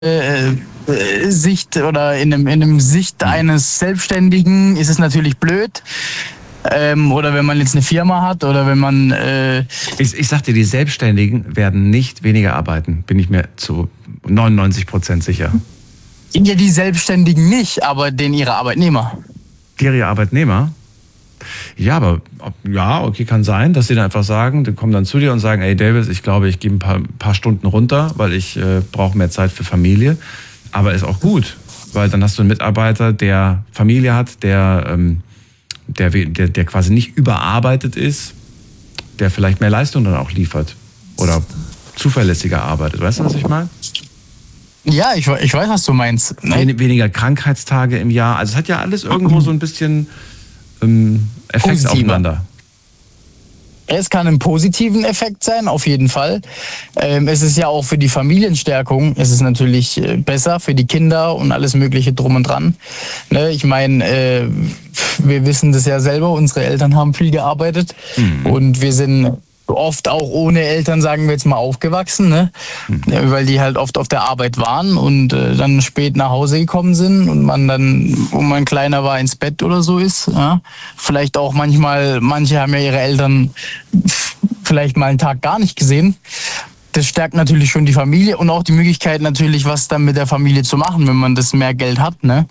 Sicht oder in einem Sicht eines Selbstständigen ist es natürlich blöd. Oder wenn man jetzt eine Firma hat oder wenn man... Ich sag dir, die Selbstständigen werden nicht weniger arbeiten, bin ich mir zu 99% sicher. Ja, die Selbstständigen nicht, aber ihre Arbeitnehmer. Ihre Arbeitnehmer? Ja, aber ja, okay, kann sein, dass sie dann einfach sagen, die kommen dann zu dir und sagen, ey Davis, ich glaube, ich gebe ein paar Stunden runter, weil ich brauche mehr Zeit für Familie. Aber ist auch gut, weil dann hast du einen Mitarbeiter, der Familie hat, der quasi nicht überarbeitet ist, der vielleicht mehr Leistung dann auch liefert oder zuverlässiger arbeitet. Weißt du, was ich meine? Ja, ich weiß, was du meinst. Weniger Krankheitstage im Jahr. Also es hat ja alles irgendwo so ein bisschen Effekt positiver aufeinander. Es kann einen positiven Effekt sein, auf jeden Fall. Es ist ja auch für die Familienstärkung, es ist natürlich besser für die Kinder und alles Mögliche drum und dran. Ne, ich meine, wir wissen das ja selber, unsere Eltern haben viel gearbeitet und wir sind oft auch ohne Eltern, sagen wir jetzt mal, aufgewachsen, ne? Weil die halt oft auf der Arbeit waren und dann spät nach Hause gekommen sind und man dann, wo man kleiner war, ins Bett oder so ist. Ja? Vielleicht auch manchmal, manche haben ja ihre Eltern vielleicht mal einen Tag gar nicht gesehen. Das stärkt natürlich schon die Familie und auch die Möglichkeit natürlich, was dann mit der Familie zu machen, wenn man das mehr Geld hat, ne?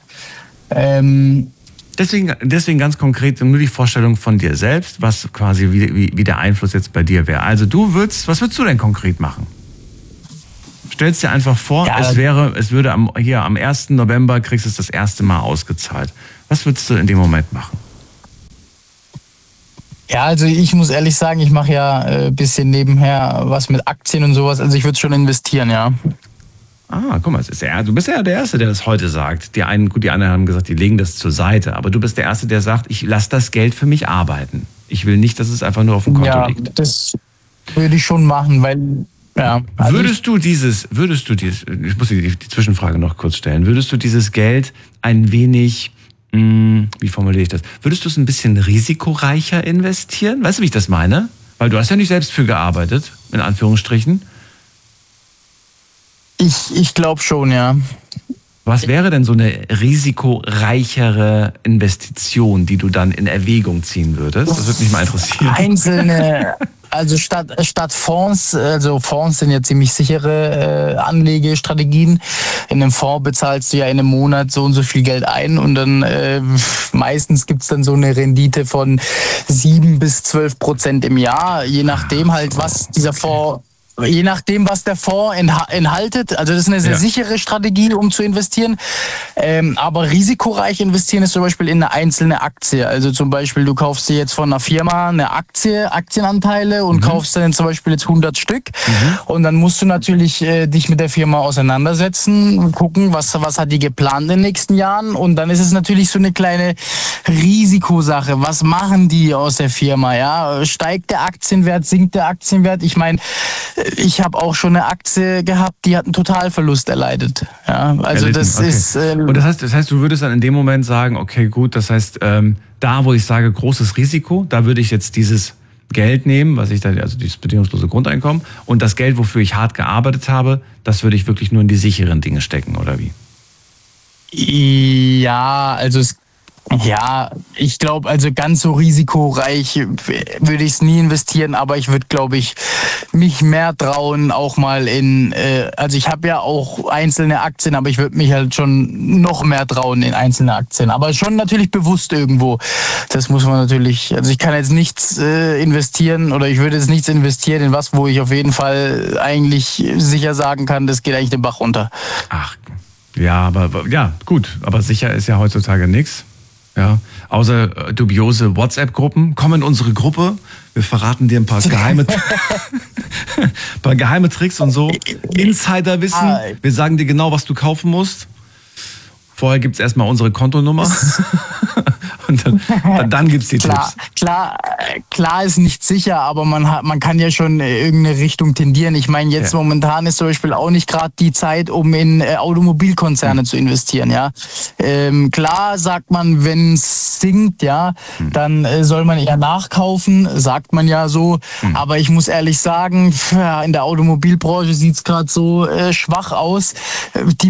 Deswegen ganz konkret nur die Vorstellung von dir selbst, was quasi wie der Einfluss jetzt bei dir wäre. Also was würdest du denn konkret machen? Stellst dir einfach vor, ja, es würde am 1. November kriegst du es das erste Mal ausgezahlt. Was würdest du in dem Moment machen? Ja, also ich muss ehrlich sagen, ich mache ja ein bisschen nebenher was mit Aktien und sowas. Also ich würde schon investieren, ja. Ah, guck mal, du bist ja der Erste, der das heute sagt. Die anderen haben gesagt, die legen das zur Seite. Aber du bist der Erste, der sagt, ich lasse das Geld für mich arbeiten. Ich will nicht, dass es einfach nur auf dem Konto liegt. Ja, das würde ich schon machen, weil... Ja, also würdest du dieses, ich muss die Zwischenfrage noch kurz stellen, würdest du dieses Geld ein wenig, wie formuliere ich das, würdest du es ein bisschen risikoreicher investieren? Weißt du, wie ich das meine? Weil du hast ja nicht selbst für gearbeitet, in Anführungsstrichen. Ich glaube schon, ja. Was wäre denn so eine risikoreichere Investition, die du dann in Erwägung ziehen würdest? Das würde mich mal interessieren. Einzelne, also statt Fonds, also Fonds sind ja ziemlich sichere Anlegestrategien. In einem Fonds bezahlst du ja in einem Monat so und so viel Geld ein und dann meistens gibt's dann so eine Rendite von 7-12% im Jahr, je nachdem halt, was dieser Fonds... Je nachdem, was der Fonds enthaltet. Also das ist eine sehr sichere Strategie, um zu investieren. Aber risikoreich investieren ist zum Beispiel in eine einzelne Aktie. Also zum Beispiel, du kaufst dir jetzt von einer Firma eine Aktienanteile und kaufst dann zum Beispiel jetzt 100 Stück. Und dann musst du natürlich dich mit der Firma auseinandersetzen, gucken, was hat die geplant in den nächsten Jahren. Und dann ist es natürlich so eine kleine Risikosache. Was machen die aus der Firma? Ja? Steigt der Aktienwert, sinkt der Aktienwert? Ich meine, ich habe auch schon eine Aktie gehabt, die hat einen Totalverlust erleidet. Ja, also das ist... Und das heißt, du würdest dann in dem Moment sagen, okay, gut, das heißt, da, wo ich sage, großes Risiko, da würde ich jetzt dieses Geld nehmen, also dieses bedingungslose Grundeinkommen, und das Geld, wofür ich hart gearbeitet habe, das würde ich wirklich nur in die sicheren Dinge stecken, oder wie? Ja, also ich glaube, also ganz so risikoreich würde ich es nie investieren, aber ich würde, glaube ich, mich mehr trauen, auch mal also ich habe ja auch einzelne Aktien, aber ich würde mich halt schon noch mehr trauen in einzelne Aktien, aber schon natürlich bewusst irgendwo. Das muss man natürlich, also ich kann jetzt nichts investieren oder ich würde jetzt nichts investieren in was, wo ich auf jeden Fall eigentlich sicher sagen kann, das geht eigentlich den Bach runter. Ach, ja, gut, aber sicher ist ja heutzutage nichts. Ja, außer dubiose WhatsApp-Gruppen. Komm in unsere Gruppe. Wir verraten dir ein paar geheime Tricks und so. Insiderwissen. Wir sagen dir genau, was du kaufen musst. Vorher gibt's erstmal unsere Kontonummer. Und dann gibt's die Tipps. Klar ist nicht sicher, aber man kann ja schon irgendeine Richtung tendieren. Ich meine, jetzt momentan ist zum Beispiel auch nicht gerade die Zeit, um in Automobilkonzerne zu investieren. Ja, klar sagt man, wenn es sinkt, ja, dann soll man eher nachkaufen, sagt man ja so. Aber ich muss ehrlich sagen, in der Automobilbranche sieht's gerade so schwach aus.